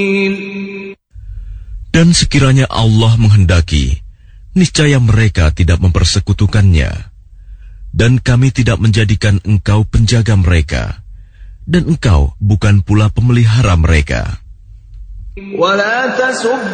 Dan sekiranya Allah menghendaki, niscaya mereka tidak mempersekutukannya. Dan kami tidak menjadikan engkau penjaga mereka, dan engkau bukan pula pemelihara mereka.